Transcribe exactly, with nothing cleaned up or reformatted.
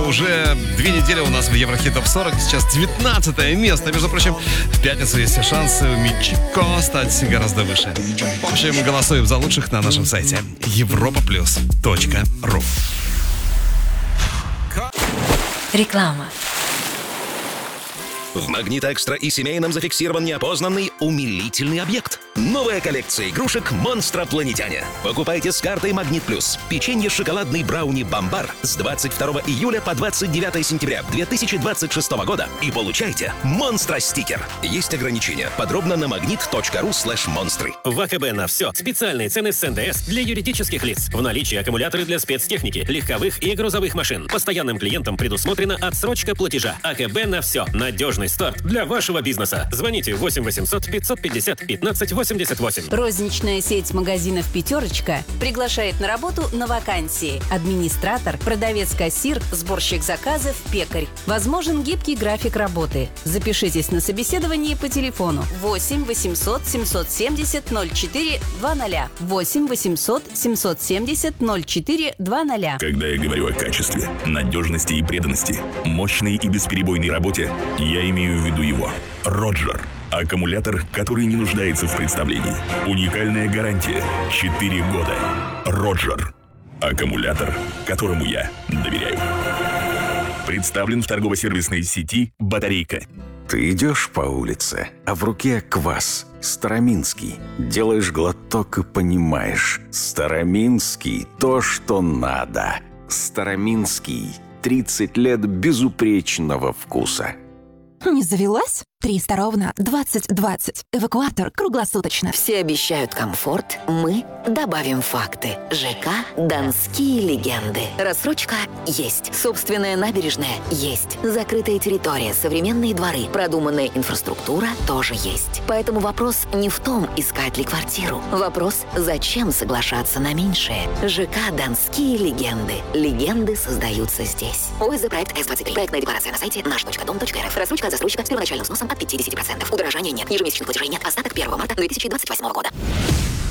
Уже две недели у нас в Еврохит Топ сорок, сейчас девятнадцатое место. Между прочим, в пятницу есть шансы у Митчико стать гораздо выше. В общем, голосуем за лучших на нашем сайте европа плюс точка ру. Реклама. В «Магнит Экстра» и семейном зафиксирован неопознанный умилительный объект. Новая коллекция игрушек «Монстропланетяне». Покупайте с картой «Магнит Плюс». Печенье шоколадный брауни «Бомбар» с двадцать второго июля по двадцать девятое сентября две тысячи двадцать шестого года и получайте монстро-стикер. Есть ограничения. Подробно на магнит точка ру слэш монстры. В АКБ на все. Специальные цены с эн дэ эс для юридических лиц. В наличии аккумуляторы для спецтехники, легковых и грузовых машин. Постоянным клиентам предусмотрена отсрочка платежа. АКБ на все. Надежный старт для вашего бизнеса. Звоните восемь восемьсот пятьсот пятьдесят пятнадцать восемьдесят восемь. Розничная сеть магазинов «Пятерочка» приглашает на работу на вакансии. Администратор, продавец-кассир, сборщик заказов, пекарь. Возможен гибкий график работы. Запишитесь на собеседование по телефону восемь восемьсот семьсот семьдесят ноль четыре двадцать. восемь восемьсот семьсот семьдесят ноль четыре двадцать. Когда я говорю о качестве, надежности и преданности, мощной и бесперебойной работе, я имею в виду его. Роджер. Аккумулятор, который не нуждается в представлении. Уникальная гарантия. четыре года. Роджер. Аккумулятор, которому я доверяю. Представлен в торгово-сервисной сети «Батарейка». Ты идешь по улице, а в руке квас. Староминский. Делаешь глоток и понимаешь. Староминский – то, что надо. Староминский. тридцать лет безупречного вкуса. Не завелась? триста ровно двадцать двадцать. Эвакуатор круглосуточно. Все обещают комфорт, мы добавим факты. ЖК «Донские легенды». Рассрочка есть. Собственная набережная есть. Закрытая территория, современные дворы, продуманная инфраструктура тоже есть. Поэтому вопрос не в том, искать ли квартиру. Вопрос, зачем соглашаться на меньшее. ЖК «Донские легенды». Легенды создаются здесь. ОСЗ проект эс двадцать три. Проектная декларация на сайте наш точка дом точка рф. Рассрочка от застройщика с первоначальным взносом от пятьдесят процентов. Удорожания нет. Ежемесячных платежей нет. Остаток первого марта две тысячи двадцать восьмого года.